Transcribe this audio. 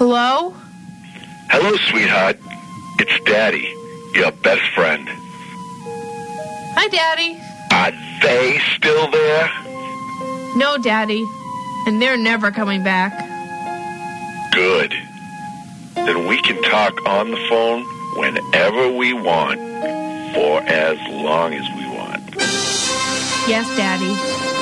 Hello? Hello, sweetheart. It's Daddy, your best friend. Hi, Daddy. Are they still there? No, Daddy. And they're never coming back. Good. Then we can talk on the phone whenever we want, for as long as we want. Yes, Daddy.